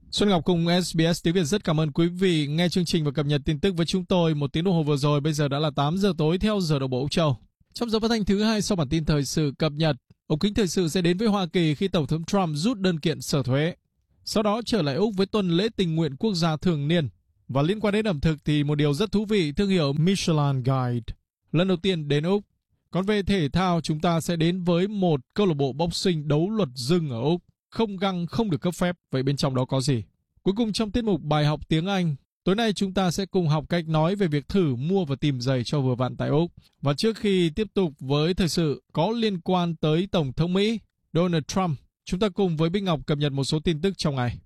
Xuân Ngọc cùng SBS tiếng Việt rất cảm ơn quý vị nghe chương trình và cập nhật tin tức với chúng tôi một tiếng đồng hồ vừa rồi. Bây giờ đã là 8 giờ tối theo giờ đồng bộ Úc Châu. Trong giờ phát thanh thứ 2 sau bản tin thời sự cập nhật, ống kính thời sự sẽ đến với Hoa Kỳ khi Tổng thống Trump rút đơn kiện sở thuế. Sau đó trở lại Úc với tuần lễ tình nguyện quốc gia thường niên. Và liên quan đến ẩm thực thì một điều rất thú vị, thương hiệu Michelin Guide lần đầu tiên đến Úc. Còn về thể thao, chúng ta sẽ đến với một câu lạc bộ boxing đấu luật dưng ở Úc. Không găng, không được cấp phép, vậy bên trong đó có gì? Cuối cùng trong tiết mục bài học tiếng Anh, tối nay chúng ta sẽ cùng học cách nói về việc thử mua và tìm giày cho vừa vặn tại Úc. Và trước khi tiếp tục với thời sự có liên quan tới Tổng thống Mỹ Donald Trump, chúng ta cùng với Bích Ngọc cập nhật một số tin tức trong ngày.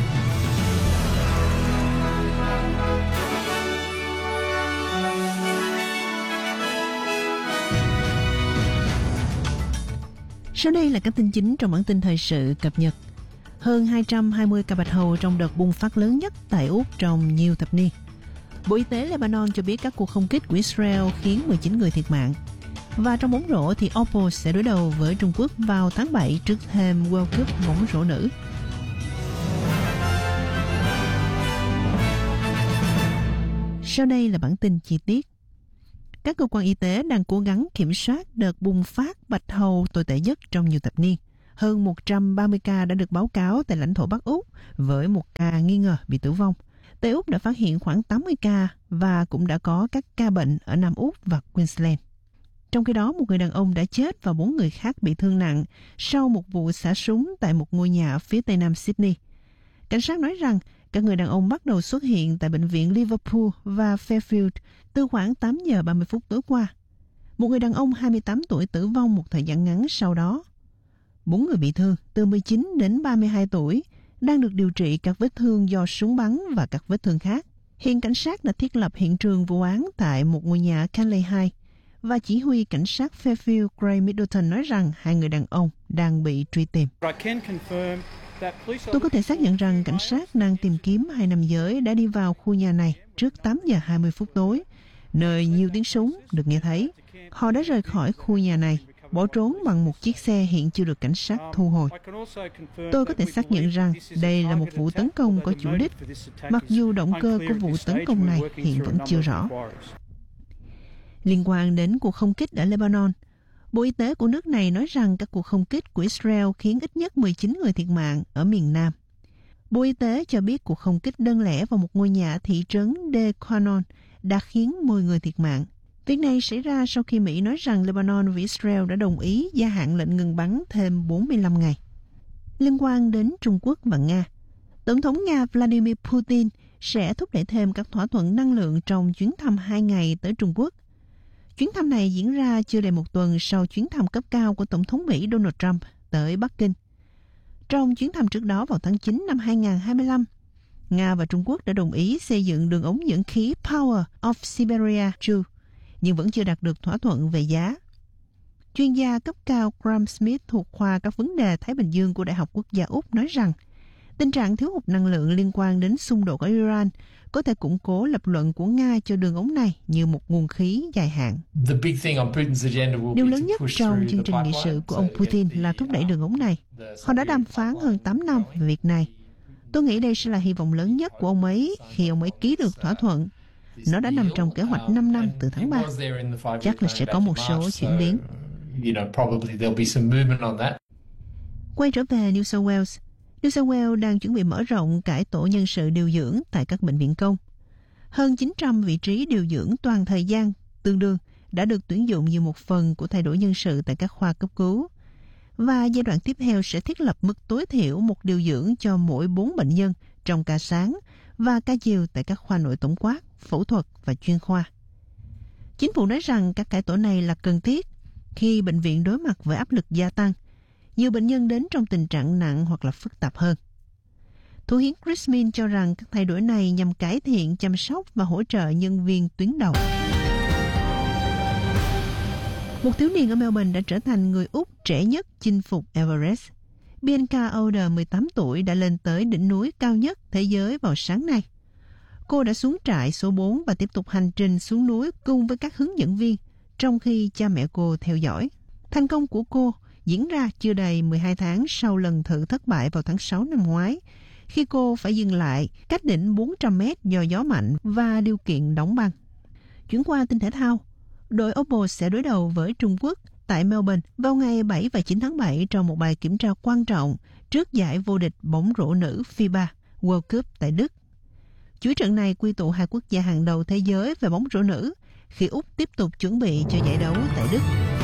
Sau đây là các tin chính trong bản tin thời sự cập nhật. Hơn 220 ca bạch hầu trong đợt bùng phát lớn nhất tại Úc trong nhiều thập niên. Bộ Y tế Lebanon cho biết các cuộc không kích của Israel khiến 19 người thiệt mạng. Và trong bóng rổ thì Opal sẽ đối đầu với Trung Quốc vào tháng 7 trước thềm World Cup bóng rổ nữ. Sau đây là bản tin chi tiết. Các cơ quan y tế đang cố gắng kiểm soát đợt bùng phát bạch hầu tồi tệ nhất trong nhiều thập niên. Hơn 130 ca đã được báo cáo tại lãnh thổ Bắc Úc với một ca nghi ngờ bị tử vong. Tây Úc đã phát hiện khoảng 80 ca và cũng đã có các ca bệnh ở Nam Úc và Queensland. Trong khi đó, một người đàn ông đã chết và 4 người khác bị thương nặng sau một vụ xả súng tại một ngôi nhà ở phía tây nam Sydney. Cảnh sát nói rằng các người đàn ông bắt đầu xuất hiện tại bệnh viện Liverpool và Fairfield từ khoảng 8 giờ 30 phút tối qua. Một người đàn ông 28 tuổi tử vong một thời gian ngắn sau đó. 4 người bị thương từ 19 đến 32 tuổi đang được điều trị các vết thương do súng bắn và các vết thương khác. Hiện cảnh sát đã thiết lập hiện trường vụ án tại một ngôi nhà Canley 2 và chỉ huy cảnh sát Fairfield Craig Middleton nói rằng 2 người đàn ông đang bị truy tìm. Tôi có thể xác nhận rằng cảnh sát đang tìm kiếm 2 nam giới đã đi vào khu nhà này trước 8 giờ 20 phút tối, nơi nhiều tiếng súng được nghe thấy. Họ đã rời khỏi khu nhà này, bỏ trốn bằng một chiếc xe hiện chưa được cảnh sát thu hồi. Tôi có thể xác nhận rằng đây là một vụ tấn công có chủ đích, mặc dù động cơ của vụ tấn công này hiện vẫn chưa rõ. Liên quan đến cuộc không kích ở Lebanon, Bộ Y tế của nước này nói rằng các cuộc không kích của Israel khiến ít nhất 19 người thiệt mạng ở miền Nam. Bộ Y tế cho biết cuộc không kích đơn lẻ vào một ngôi nhà thị trấn De Qanon đã khiến 10 người thiệt mạng. Việc này xảy ra sau khi Mỹ nói rằng Lebanon và Israel đã đồng ý gia hạn lệnh ngừng bắn thêm 45 ngày. Liên quan đến Trung Quốc và Nga, Tổng thống Nga Vladimir Putin sẽ thúc đẩy thêm các thỏa thuận năng lượng trong chuyến thăm 2 ngày tới Trung Quốc. Chuyến thăm này diễn ra chưa đầy một tuần sau chuyến thăm cấp cao của Tổng thống Mỹ Donald Trump tới Bắc Kinh. Trong chuyến thăm trước đó vào tháng 9 năm 2025, Nga và Trung Quốc đã đồng ý xây dựng đường ống dẫn khí Power of Siberia 2, nhưng vẫn chưa đạt được thỏa thuận về giá. Chuyên gia cấp cao Graham Smith thuộc khoa các vấn đề Thái Bình Dương của Đại học Quốc gia Úc nói rằng tình trạng thiếu hụt năng lượng liên quan đến xung đột ở Iran có thể củng cố lập luận của Nga cho đường ống này như một nguồn khí dài hạn. Điều lớn nhất trong chương trình nghị sự của ông Putin là thúc đẩy đường ống này. Họ đã đàm phán hơn 8 năm về việc này. Tôi nghĩ đây sẽ là hy vọng lớn nhất của ông ấy khi ông ấy ký được thỏa thuận. Nó đã nằm trong kế hoạch 5 năm từ tháng 3. Chắc là sẽ có một số chuyển biến. Quay trở về New South Wales. New South Wales đang chuẩn bị mở rộng cải tổ nhân sự điều dưỡng tại các bệnh viện công. Hơn 900 vị trí điều dưỡng toàn thời gian tương đương đã được tuyển dụng như một phần của thay đổi nhân sự tại các khoa cấp cứu. Và giai đoạn tiếp theo sẽ thiết lập mức tối thiểu một điều dưỡng cho mỗi 4 bệnh nhân trong ca sáng và ca chiều tại các khoa nội tổng quát, phẫu thuật và chuyên khoa. Chính phủ nói rằng các cải tổ này là cần thiết khi bệnh viện đối mặt với áp lực gia tăng. Nhiều bệnh nhân đến trong tình trạng nặng hoặc là phức tạp hơn. Thủ hiến Chris Min cho rằng các thay đổi này nhằm cải thiện chăm sóc và hỗ trợ nhân viên tuyến đầu. Một thiếu niên ở Melbourne đã trở thành người Úc trẻ nhất chinh phục Everest. Bianca Older, 18 tuổi, đã lên tới đỉnh núi cao nhất thế giới vào sáng nay. Cô đã xuống trại số 4 và tiếp tục hành trình xuống núi cùng với các hướng dẫn viên, trong khi cha mẹ cô theo dõi. Thành công của cô diễn ra chưa đầy 12 tháng sau lần thử thất bại vào tháng 6 năm ngoái, khi cô phải dừng lại cách đỉnh 400 mét do gió mạnh và điều kiện đóng băng. Chuyển qua tin thể thao, đội Opal sẽ đối đầu với Trung Quốc tại Melbourne vào ngày 7 và 9 tháng 7 trong một bài kiểm tra quan trọng trước giải vô địch bóng rổ nữ FIBA World Cup tại Đức. Chuỗi trận này quy tụ hai quốc gia hàng đầu thế giới về bóng rổ nữ khi Úc tiếp tục chuẩn bị cho giải đấu tại Đức.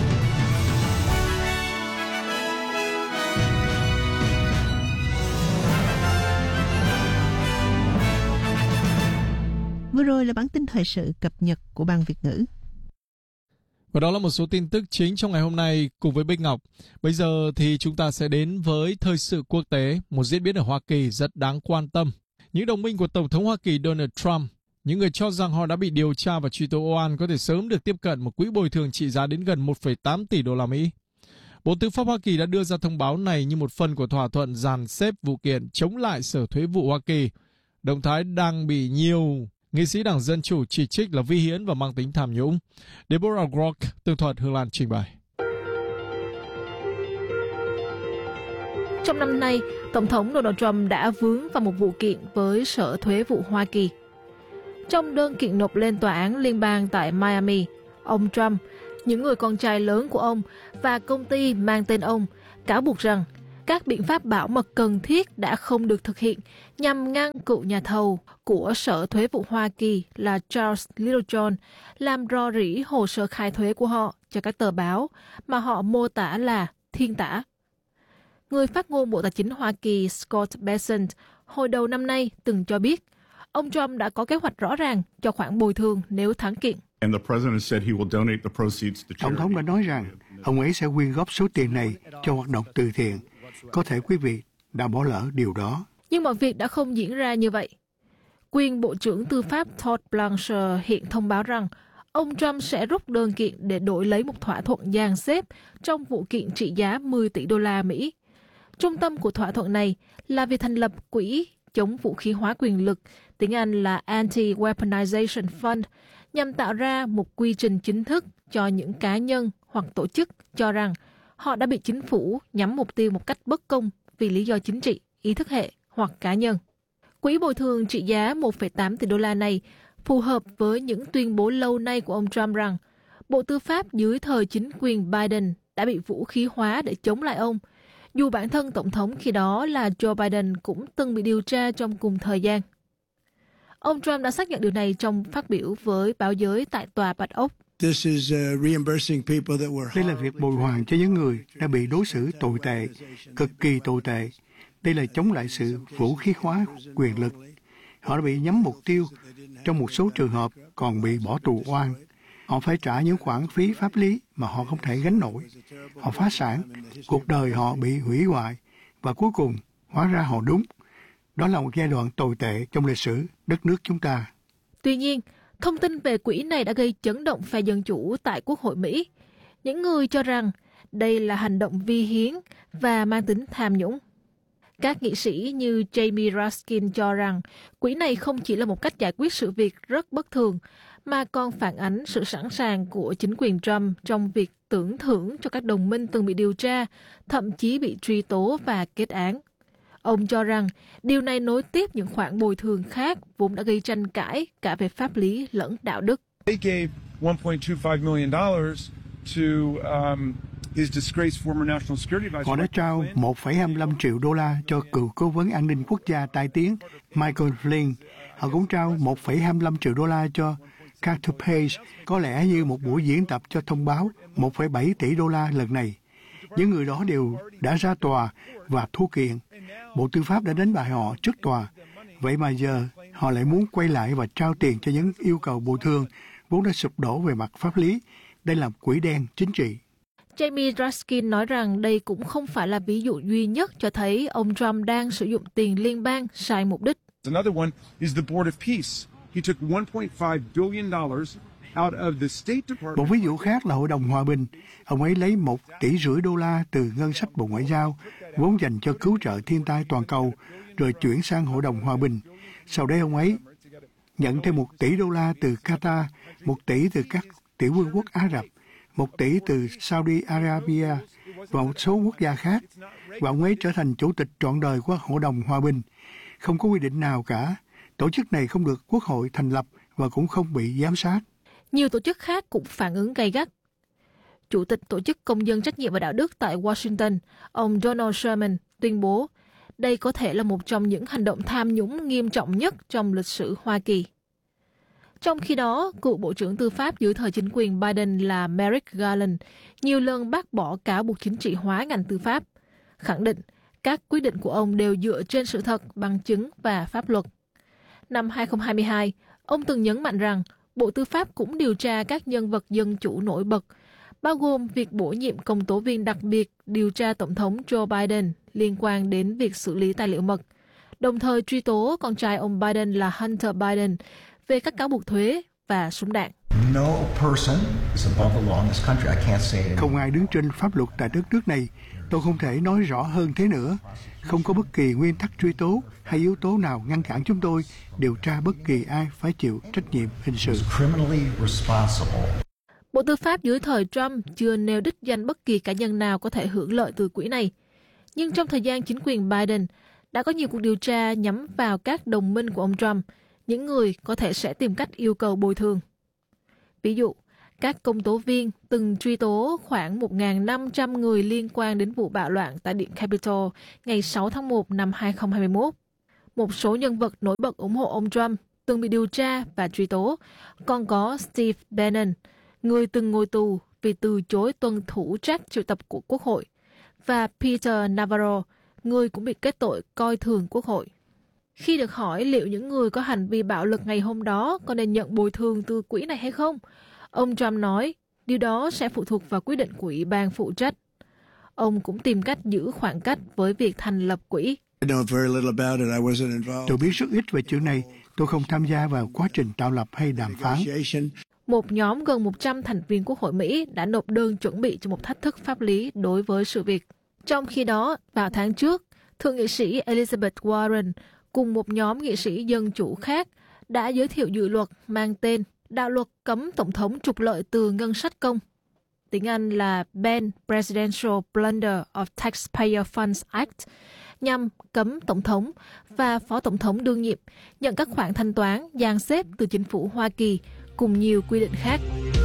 Vừa rồi là bản tin thời sự cập nhật của Ban Việt ngữ. Và đó là một số tin tức chính trong ngày hôm nay cùng với Bích Ngọc. Bây giờ thì chúng ta sẽ đến với thời sự quốc tế, một diễn biến ở Hoa Kỳ rất đáng quan tâm. Những đồng minh của Tổng thống Hoa Kỳ Donald Trump, những người cho rằng họ đã bị điều tra và truy tố oan có thể sớm được tiếp cận một quỹ bồi thường trị giá đến gần 1,8 tỷ đô la Mỹ. Bộ Tư pháp Hoa Kỳ đã đưa ra thông báo này như một phần của thỏa thuận dàn xếp vụ kiện chống lại Sở Thuế vụ Hoa Kỳ. Động thái đang bị nhiều nghị sĩ Đảng Dân Chủ chỉ trích là vi hiến và mang tính tham nhũng. Deborah Grock, tường thuật Hương Lan trình bày. Trong năm nay, Tổng thống Donald Trump đã vướng vào một vụ kiện với Sở Thuế vụ Hoa Kỳ. Trong đơn kiện nộp lên tòa án liên bang tại Miami, ông Trump, những người con trai lớn của ông và công ty mang tên ông cáo buộc rằng các biện pháp bảo mật cần thiết đã không được thực hiện nhằm ngăn cựu nhà thầu của Sở Thuế vụ Hoa Kỳ là Charles Littlejohn làm rò rỉ hồ sơ khai thuế của họ cho các tờ báo mà họ mô tả là thiên tả. Người phát ngôn Bộ Tài chính Hoa Kỳ Scott Bessent hồi đầu năm nay từng cho biết ông Trump đã có kế hoạch rõ ràng cho khoản bồi thường nếu thắng kiện. Tổng thống đã nói rằng ông ấy sẽ quyên góp số tiền này cho hoạt động từ thiện. Có thể quý vị đã bỏ lỡ điều đó. Nhưng mọi việc đã không diễn ra như vậy. Quyền Bộ trưởng Tư pháp Todd Blanchard hiện thông báo rằng ông Trump sẽ rút đơn kiện để đổi lấy một thỏa thuận dàn xếp trong vụ kiện trị giá 10 tỷ đô la Mỹ. Trung tâm của thỏa thuận này là việc thành lập quỹ chống vũ khí hóa quyền lực, tiếng Anh là Anti-Weaponization Fund, nhằm tạo ra một quy trình chính thức cho những cá nhân hoặc tổ chức cho rằng họ đã bị chính phủ nhắm mục tiêu một cách bất công vì lý do chính trị, ý thức hệ hoặc cá nhân. Quỹ bồi thường trị giá 1,8 tỷ đô la này phù hợp với những tuyên bố lâu nay của ông Trump rằng Bộ Tư pháp dưới thời chính quyền Biden đã bị vũ khí hóa để chống lại ông, dù bản thân Tổng thống khi đó là Joe Biden cũng từng bị điều tra trong cùng thời gian. Ông Trump đã xác nhận điều này trong phát biểu với báo giới tại Tòa Bạch Ốc. Đây là việc bồi hoàn cho những người đã bị đối xử tồi tệ, cực kỳ tồi tệ. Đây là chống lại sự vũ khí hóa quyền lực. Họ đã bị nhắm mục tiêu, trong một số trường hợp còn bị bỏ tù oan. Họ phải trả những khoản phí pháp lý mà họ không thể gánh nổi. Họ phá sản, cuộc đời họ bị hủy hoại, và cuối cùng hóa ra họ đúng. Đó là một giai đoạn tồi tệ trong lịch sử đất nước chúng ta. Tuy nhiên, thông tin về quỹ này đã gây chấn động phe Dân Chủ tại Quốc hội Mỹ. Những người cho rằng đây là hành động vi hiến và mang tính tham nhũng. Các nghị sĩ như Jamie Raskin cho rằng quỹ này không chỉ là một cách giải quyết sự việc rất bất thường, mà còn phản ánh sự sẵn sàng của chính quyền Trump trong việc tưởng thưởng cho các đồng minh từng bị điều tra, thậm chí bị truy tố và kết án. Ông cho rằng điều này nối tiếp những khoản bồi thường khác vốn đã gây tranh cãi cả về pháp lý lẫn đạo đức. Họ đã trao 1,25 triệu đô la cho cựu cố vấn an ninh quốc gia tai tiếng Michael Flynn. Họ cũng trao 1,25 triệu đô la cho Carter Page, có lẽ như một buổi diễn tập cho thông báo 1,7 tỷ đô la lần này. Những người đó đều đã ra tòa và thua kiện. Bộ Tư pháp đã đánh bại họ trước tòa. Vậy mà giờ họ lại muốn quay lại và trao tiền cho những yêu cầu bồi thường vốn đã sụp đổ về mặt pháp lý. Đây là quỹ đen chính trị. Jamie Raskin nói rằng đây cũng không phải là ví dụ duy nhất cho thấy ông Trump đang sử dụng tiền liên bang sai mục đích. Another one is the Board of Peace. He took $1.5 billion out of the State Department. Một ví dụ khác là Hội đồng Hòa bình. Ông ấy lấy 1,5 tỷ đô la từ ngân sách Bộ Ngoại giao, vốn dành cho cứu trợ thiên tai toàn cầu, rồi chuyển sang Hội đồng Hòa bình. Sau đây ông ấy nhận thêm 1 tỷ đô la từ Qatar, 1 tỷ từ các tiểu vương quốc Ả Rập, 1 tỷ từ Saudi Arabia và một số quốc gia khác. Và ông ấy trở thành chủ tịch trọn đời của Hội đồng Hòa bình. không có quy định nào cả. Tổ chức này không được Quốc hội thành lập và cũng không bị giám sát. Nhiều tổ chức khác cũng phản ứng gay gắt. Chủ tịch Tổ chức Công dân Trách nhiệm và Đạo đức tại Washington, ông Donald Sherman, tuyên bố đây có thể là một trong những hành động tham nhũng nghiêm trọng nhất trong lịch sử Hoa Kỳ. Trong khi đó, cựu Bộ trưởng Tư pháp dưới thời chính quyền Biden là Merrick Garland nhiều lần bác bỏ cáo buộc chính trị hóa ngành tư pháp, khẳng định các quyết định của ông đều dựa trên sự thật, bằng chứng và pháp luật. Năm 2022, ông từng nhấn mạnh rằng Bộ Tư pháp cũng điều tra các nhân vật dân chủ nổi bật, bao gồm việc bổ nhiệm công tố viên đặc biệt điều tra Tổng thống Joe Biden liên quan đến việc xử lý tài liệu mật, đồng thời truy tố con trai ông Biden là Hunter Biden về các cáo buộc thuế và súng đạn. Không ai đứng trên pháp luật tại đất nước này. Tôi không thể nói rõ hơn thế nữa. Không có bất kỳ nguyên tắc truy tố hay yếu tố nào ngăn cản chúng tôi điều tra bất kỳ ai phải chịu trách nhiệm hình sự. Bộ Tư pháp dưới thời Trump chưa nêu đích danh bất kỳ cá nhân nào có thể hưởng lợi từ quỹ này. Nhưng trong thời gian chính quyền Biden, đã có nhiều cuộc điều tra nhắm vào các đồng minh của ông Trump, những người có thể sẽ tìm cách yêu cầu bồi thường. Ví dụ, các công tố viên từng truy tố khoảng 1.500 người liên quan đến vụ bạo loạn tại Điện Capitol ngày 6 tháng 1 năm 2021. Một số nhân vật nổi bật ủng hộ ông Trump từng bị điều tra và truy tố, còn có Steve Bannon, người từng ngồi tù vì từ chối tuân thủ trách triệu tập của Quốc hội, và Peter Navarro, người cũng bị kết tội coi thường Quốc hội. Khi được hỏi liệu những người có hành vi bạo lực ngày hôm đó có nên nhận bồi thường từ quỹ này hay không, ông Trump nói điều đó sẽ phụ thuộc vào quyết định của Ủy ban phụ trách. Ông cũng tìm cách giữ khoảng cách với việc thành lập quỹ. Tôi biết rất ít về chuyện này. Tôi không tham gia vào quá trình tạo lập hay đàm phán. Một nhóm gần 100 thành viên Quốc hội Mỹ đã nộp đơn chuẩn bị cho một thách thức pháp lý đối với sự việc. Trong khi đó, vào tháng trước, Thượng nghị sĩ Elizabeth Warren cùng một nhóm nghị sĩ dân chủ khác đã giới thiệu dự luật mang tên Đạo luật cấm Tổng thống trục lợi từ ngân sách công. Tiếng Anh là Ban Presidential Plunder of Taxpayer Funds Act, nhằm cấm Tổng thống và Phó Tổng thống đương nhiệm nhận các khoản thanh toán dàn xếp từ chính phủ Hoa Kỳ cùng nhiều quy định khác.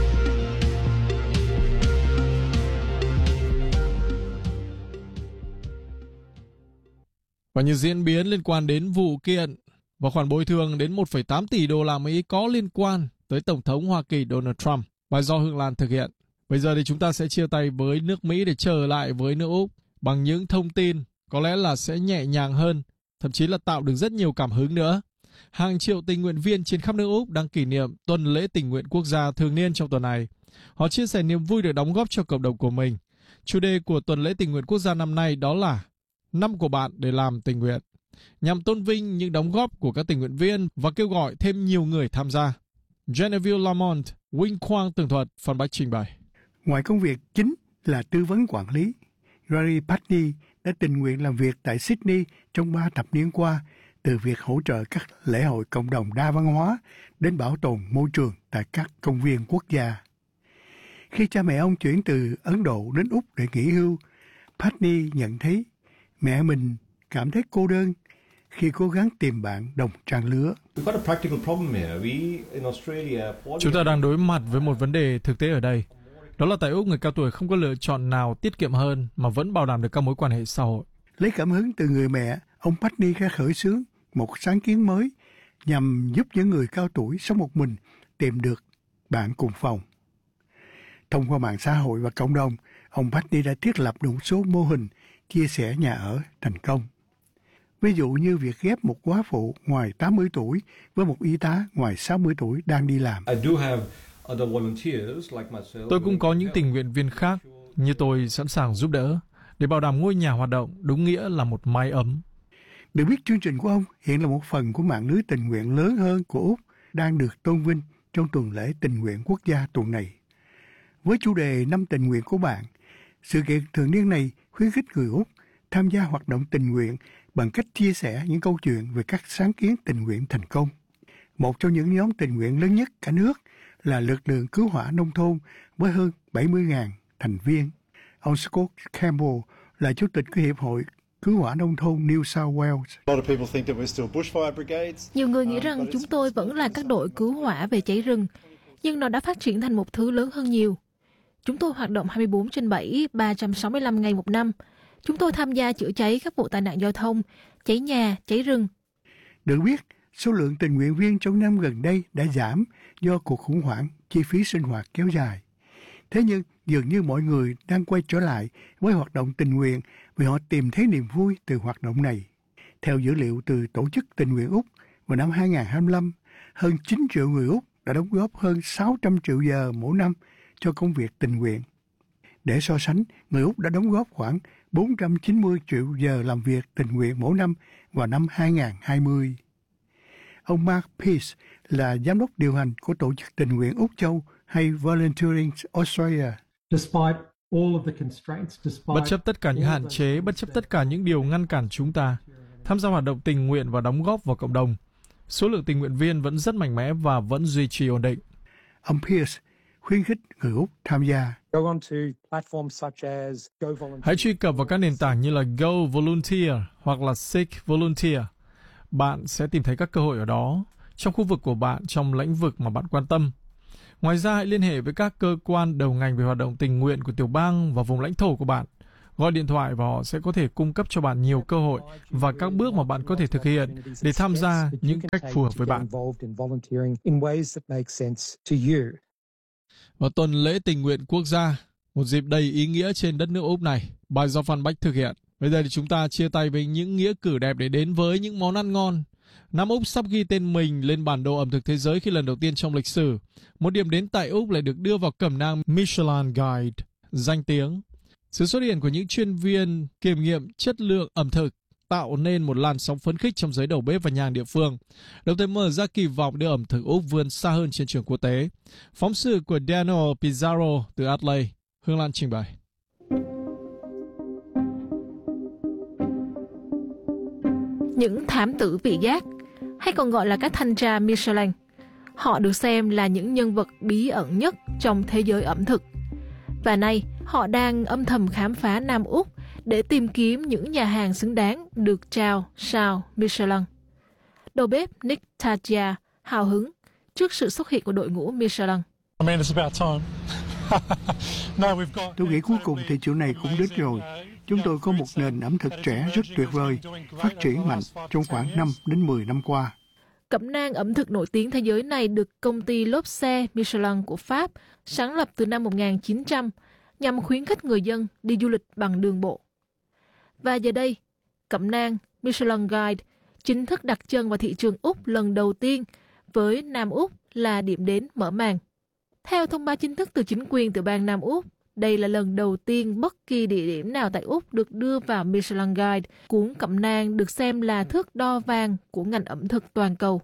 Và những diễn biến liên quan đến vụ kiện và khoản bồi thường đến 1,8 tỷ đô la Mỹ có liên quan tới Tổng thống Hoa Kỳ Donald Trump, bài do Hương Lan thực hiện. Bây giờ thì chúng ta sẽ chia tay với nước Mỹ để trở lại với nước Úc bằng những thông tin có lẽ là sẽ nhẹ nhàng hơn, thậm chí là tạo được rất nhiều cảm hứng nữa. Hàng triệu tình nguyện viên trên khắp nước Úc đang kỷ niệm tuần lễ tình nguyện quốc gia thường niên trong tuần này. Họ chia sẻ niềm vui được đóng góp cho cộng đồng của mình. Chủ đề của tuần lễ tình nguyện quốc gia năm nay đó là Năm của bạn để làm tình nguyện, nhằm tôn vinh những đóng góp của các tình nguyện viên và kêu gọi thêm nhiều người tham gia. Genevieve Lamont, Wing Quang tường thuật, Phan Bách trình bày. Ngoài công việc chính là tư vấn quản lý, Gary Patney đã tình nguyện làm việc tại Sydney trong 3 thập niên qua, từ việc hỗ trợ các lễ hội cộng đồng đa văn hóa đến bảo tồn môi trường tại các công viên quốc gia. Khi cha mẹ ông chuyển từ Ấn Độ đến Úc để nghỉ hưu, Patney nhận thấy mẹ mình cảm thấy cô đơn khi cố gắng tìm bạn đồng trang lứa. Chúng ta đang đối mặt với một vấn đề thực tế ở đây. Đó là tại Úc, người cao tuổi không có lựa chọn nào tiết kiệm hơn mà vẫn bảo đảm được các mối quan hệ xã hội. Lấy cảm hứng từ người mẹ, ông Patney đã khởi xướng một sáng kiến mới nhằm giúp những người cao tuổi sống một mình tìm được bạn cùng phòng. Thông qua mạng xã hội và cộng đồng, ông Patney đã thiết lập một số mô hình chia sẻ nhà ở thành công. Ví dụ như việc ghép một góa phụ ngoài 80 tuổi với một y tá ngoài 60 tuổi đang đi làm. Tôi cũng có những tình nguyện viên khác như tôi sẵn sàng giúp đỡ để bảo đảm ngôi nhà hoạt động đúng nghĩa là một mái ấm. Được biết chương trình của ông hiện là một phần của mạng lưới tình nguyện lớn hơn của Úc đang được tôn vinh trong tuần lễ tình nguyện quốc gia tuần này. Với chủ đề Năm tình nguyện của bạn, sự kiện thường niên này khuyến khích người Úc tham gia hoạt động tình nguyện bằng cách chia sẻ những câu chuyện về các sáng kiến tình nguyện thành công. Một trong những nhóm tình nguyện lớn nhất cả nước là lực lượng cứu hỏa nông thôn với hơn 70.000 thành viên. Ông Scott Campbell là chủ tịch của Hiệp hội cứu hỏa nông thôn New South Wales. Nhiều người nghĩ rằng chúng tôi vẫn là các đội cứu hỏa về cháy rừng, nhưng nó đã phát triển thành một thứ lớn hơn nhiều. Chúng tôi hoạt động 24/7, 365 ngày một năm. Chúng tôi tham gia chữa cháy các vụ tai nạn giao thông, cháy nhà, cháy rừng. Được biết, số lượng tình nguyện viên trong năm gần đây đã giảm do cuộc khủng hoảng chi phí sinh hoạt kéo dài. Thế nhưng, dường như mọi người đang quay trở lại với hoạt động tình nguyện vì họ tìm thấy niềm vui từ hoạt động này. Theo dữ liệu từ Tổ chức Tình nguyện Úc, vào năm 2025, hơn 9 triệu người Úc đã đóng góp hơn 600 triệu giờ mỗi năm cho công việc tình nguyện. Để so sánh, người Úc đã đóng góp khoảng 490 triệu giờ làm việc tình nguyện mỗi năm vào năm 2020. Ông Mark Pearce là giám đốc điều hành của Tổ chức Tình nguyện Úc Châu hay Volunteering Australia. Bất chấp tất cả những hạn chế, bất chấp tất cả những điều ngăn cản chúng ta tham gia hoạt động tình nguyện và đóng góp vào cộng đồng, số lượng tình nguyện viên vẫn rất mạnh mẽ và vẫn duy trì ổn định. Ông Pearce khuyến khích người Úc tham gia. Hãy truy cập vào các nền tảng như là Go Volunteer hoặc là Seek Volunteer. Bạn sẽ tìm thấy các cơ hội ở đó, trong khu vực của bạn, trong lĩnh vực mà bạn quan tâm. Ngoài ra, hãy liên hệ với các cơ quan đầu ngành về hoạt động tình nguyện của tiểu bang và vùng lãnh thổ của bạn. Gọi điện thoại và họ sẽ có thể cung cấp cho bạn nhiều cơ hội và các bước mà bạn có thể thực hiện để tham gia những cách phù hợp với bạn. Vào tuần lễ tình nguyện quốc gia, một dịp đầy ý nghĩa trên đất nước Úc này, bài do Phan Bách thực hiện. Bây giờ thì chúng ta chia tay với những nghĩa cử đẹp để đến với những món ăn ngon. Nam Úc sắp ghi tên mình lên bản đồ ẩm thực thế giới khi lần đầu tiên trong lịch sử. Một điểm đến tại Úc lại được đưa vào cẩm nang Michelin Guide, danh tiếng. Sự xuất hiện của những chuyên viên kiểm nghiệm chất lượng ẩm thực tạo nên một làn sóng phấn khích trong giới đầu bếp và nhà hàng địa phương, đồng thời mở ra kỳ vọng đưa ẩm thực Úc vươn xa hơn trên trường quốc tế. Phóng sự của Daniel Pizarro từ Adelaide, Hương Lan trình bày. Những thám tử vị giác, hay còn gọi là các thanh tra Michelin, họ được xem là những nhân vật bí ẩn nhất trong thế giới ẩm thực. Và nay, họ đang âm thầm khám phá Nam Úc để tìm kiếm những nhà hàng xứng đáng được trao sao Michelin. Đầu bếp Nick Tatia hào hứng trước sự xuất hiện của đội ngũ Michelin. Tôi nghĩ cuối cùng thì chuyện này cũng đến rồi. Chúng tôi có một nền ẩm thực trẻ rất tuyệt vời, phát triển mạnh trong khoảng 5 đến 10 năm qua. Cẩm nang ẩm thực nổi tiếng thế giới này được công ty lốp xe Michelin của Pháp sáng lập từ năm 1900 nhằm khuyến khích người dân đi du lịch bằng đường bộ. Và giờ đây, cẩm nang Michelin Guide chính thức đặt chân vào thị trường Úc lần đầu tiên với Nam Úc là điểm đến mở màn. Theo thông báo chính thức từ chính quyền tiểu bang Nam Úc, đây là lần đầu tiên bất kỳ địa điểm nào tại Úc được đưa vào Michelin Guide. Cuốn cẩm nang được xem là thước đo vàng của ngành ẩm thực toàn cầu.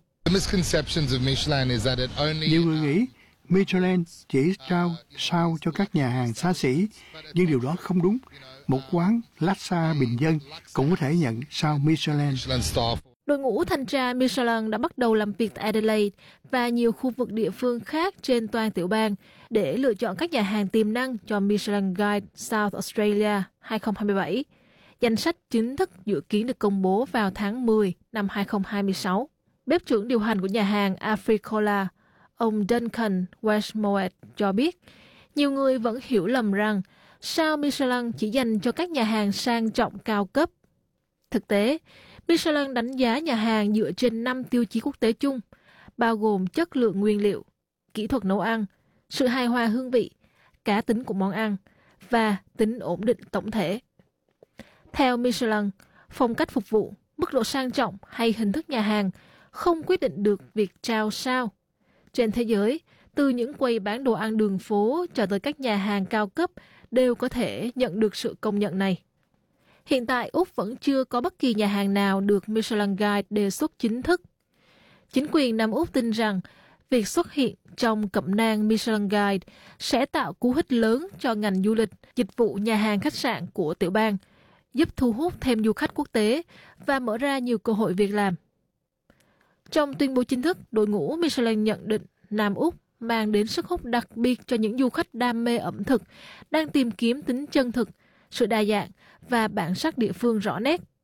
Nhiều người nghĩ Michelin chỉ trao sao cho các nhà hàng xa xỉ, nhưng điều đó không đúng. Một quán laksa bình dân cũng có thể nhận sao Michelin. Đội ngũ thanh tra Michelin đã bắt đầu làm việc tại Adelaide và nhiều khu vực địa phương khác trên toàn tiểu bang để lựa chọn các nhà hàng tiềm năng cho Michelin Guide South Australia 2027. Danh sách chính thức dự kiến được công bố vào tháng 10 năm 2026. Bếp trưởng điều hành của nhà hàng Africola, ông Duncan Westmoreland cho biết, nhiều người vẫn hiểu lầm rằng sao Michelin chỉ dành cho các nhà hàng sang trọng cao cấp. Thực tế, Michelin đánh giá nhà hàng dựa trên 5 tiêu chí quốc tế chung, bao gồm chất lượng nguyên liệu, kỹ thuật nấu ăn, sự hài hòa hương vị, cá tính của món ăn và tính ổn định tổng thể. Theo Michelin, phong cách phục vụ, mức độ sang trọng hay hình thức nhà hàng không quyết định được việc trao sao. Trên thế giới, từ những quầy bán đồ ăn đường phố cho tới các nhà hàng cao cấp đều có thể nhận được sự công nhận này. Hiện tại, Úc vẫn chưa có bất kỳ nhà hàng nào được Michelin Guide đề xuất chính thức. Chính quyền Nam Úc tin rằng việc xuất hiện trong cẩm nang Michelin Guide sẽ tạo cú hích lớn cho ngành du lịch, dịch vụ nhà hàng khách sạn của tiểu bang, giúp thu hút thêm du khách quốc tế và mở ra nhiều cơ hội việc làm. Trong tuyên bố chính thức, đội ngũ Michelin nhận định Nam Úc mang đến sức hút đặc biệt cho những du khách đam mê ẩm thực, đang tìm kiếm tính chân thực, sự đa dạng và bản sắc địa phương rõ nét.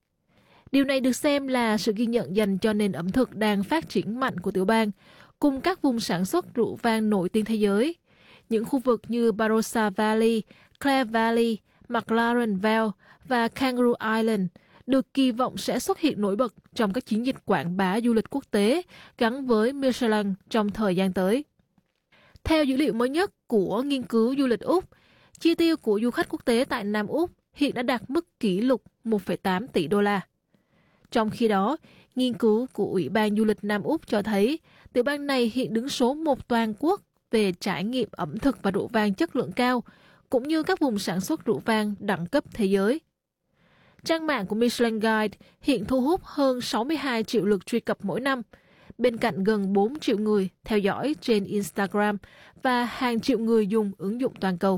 Điều này được xem là sự ghi nhận dành cho nền ẩm thực đang phát triển mạnh của tiểu bang, cùng các vùng sản xuất rượu vang nổi tiếng thế giới. Những khu vực như Barossa Valley, Clare Valley, McLaren Vale và Kangaroo Island được kỳ vọng sẽ xuất hiện nổi bật trong các chiến dịch quảng bá du lịch quốc tế gắn với Michelin trong thời gian tới. Theo dữ liệu mới nhất của nghiên cứu du lịch Úc, chi tiêu của du khách quốc tế tại Nam Úc hiện đã đạt mức kỷ lục 1,8 tỷ đô la. Trong khi đó, nghiên cứu của Ủy ban Du lịch Nam Úc cho thấy tiểu bang này hiện đứng số 1 toàn quốc về trải nghiệm ẩm thực và rượu vang chất lượng cao, cũng như các vùng sản xuất rượu vang đẳng cấp thế giới. Trang mạng của Michelin Guide hiện thu hút hơn 62 triệu lượt truy cập mỗi năm, bên cạnh gần 4 triệu người theo dõi trên Instagram và hàng triệu người dùng ứng dụng toàn cầu.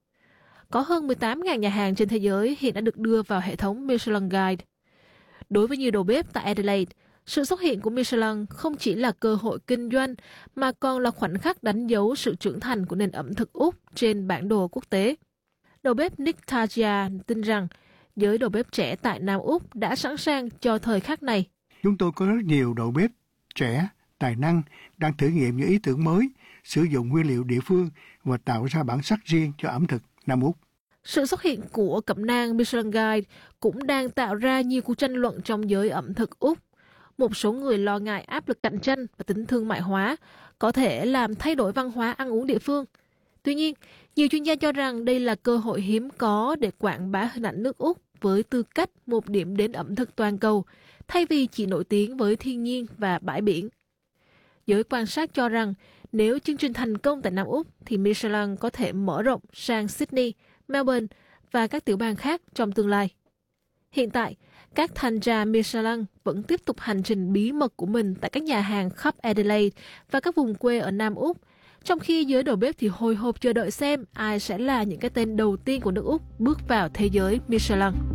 Có hơn 18.000 nhà hàng trên thế giới hiện đã được đưa vào hệ thống Michelin Guide. Đối với nhiều đầu bếp tại Adelaide, sự xuất hiện của Michelin không chỉ là cơ hội kinh doanh mà còn là khoảnh khắc đánh dấu sự trưởng thành của nền ẩm thực Úc trên bản đồ quốc tế. Đầu bếp Nick Tagia tin rằng giới đầu bếp trẻ tại Nam Úc đã sẵn sàng cho thời khắc này. Chúng tôi có rất nhiều đầu bếp trẻ, tài năng đang thử nghiệm những ý tưởng mới, sử dụng nguyên liệu địa phương và tạo ra bản sắc riêng cho ẩm thực Nam Úc. Sự xuất hiện của cẩm nang Michelin Guide cũng đang tạo ra nhiều cuộc tranh luận trong giới ẩm thực Úc. Một số người lo ngại áp lực cạnh tranh và tính thương mại hóa có thể làm thay đổi văn hóa ăn uống địa phương. Tuy nhiên, nhiều chuyên gia cho rằng đây là cơ hội hiếm có để quảng bá hình ảnh nước Úc với tư cách một điểm đến ẩm thực toàn cầu, thay vì chỉ nổi tiếng với thiên nhiên và bãi biển. Giới quan sát cho rằng nếu chương trình thành công tại Nam Úc thì Michelin có thể mở rộng sang Sydney, Melbourne và các tiểu bang khác trong tương lai. Hiện tại, các thanh tra Michelin vẫn tiếp tục hành trình bí mật của mình tại các nhà hàng khắp Adelaide và các vùng quê ở Nam Úc, trong khi giới đầu bếp thì hồi hộp chờ đợi xem ai sẽ là những cái tên đầu tiên của nước Úc bước vào thế giới Michelin.